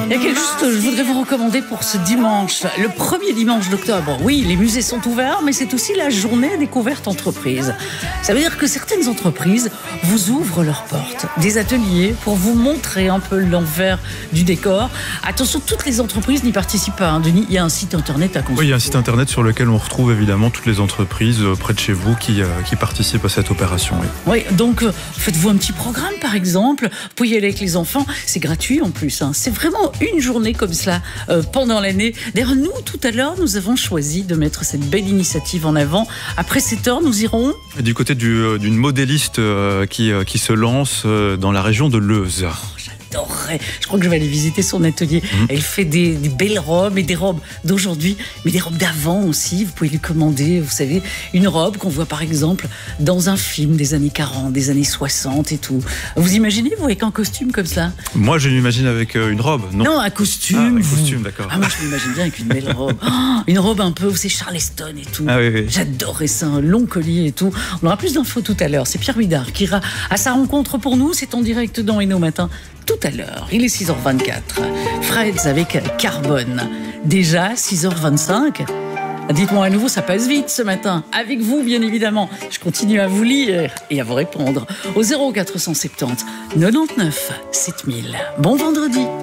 Il y a quelque chose que je voudrais vous recommander pour ce dimanche, le premier dimanche d'octobre. Oui, les musées sont ouverts, mais c'est aussi la journée découverte entreprise. Ça veut dire que certaines entreprises vous ouvrent leurs portes, des ateliers pour vous montrer un peu l'envers du décor. Attention, toutes les entreprises n'y participent pas, hein, Denis. Il y a un site internet à consulter. Oui, il y a un site internet sur lequel on retrouve évidemment toutes les entreprises près de chez vous qui participent à cette opération. Oui, donc faites-vous un petit programme par exemple. Vous pouvez y aller avec les enfants. C'est gratuit en plus. Hein. C'est vraiment une journée comme cela pendant l'année. D'ailleurs, nous, tout à l'heure, nous avons choisi de mettre cette belle initiative en avant. Après 7 heures, nous irons... Du côté d'une modéliste qui se lance dans la région de Leuze. J'adorerais. Je crois que je vais aller visiter son atelier. Elle fait des belles robes et des robes d'aujourd'hui, mais des robes d'avant aussi. Vous pouvez lui commander, vous savez, une robe qu'on voit par exemple dans un film des années 40, des années 60 et tout. Vous imaginez, vous, avec un costume comme ça? Moi, je m'imagine avec une robe, non? Non, un costume. Un costume, d'accord. Ah, moi, je m'imagine bien avec une belle robe. Oh, une robe un peu, vous savez, Charleston et tout. Ah, oui. J'adorerais ça, un long collier et tout. On aura plus d'infos tout à l'heure. C'est Pierre Huidard qui ira à sa rencontre pour nous. C'est en direct dans Héno Matin. Tout à l'heure, il est 6h24. Freds avec Carbone. Déjà 6h25. Dites-moi à nouveau, ça passe vite ce matin. Avec vous, bien évidemment. Je continue à vous lire et à vous répondre au 0470 99 7000. Bon vendredi.